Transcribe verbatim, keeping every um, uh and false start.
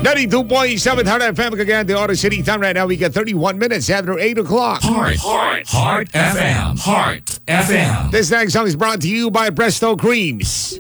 ninety-two point seven Heart F M. Again, the Auto City time right now. We got thirty-one minutes after eight o'clock. Heart, Heart, Heart F M. Heart F M. This next song is brought to you by Presto Creams.